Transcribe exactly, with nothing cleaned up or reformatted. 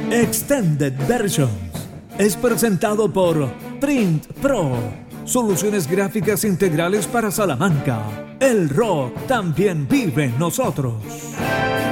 Extended Versions es presentado por Print Pro, soluciones gráficas integrales para Salamanca. El rock también vive en nosotros.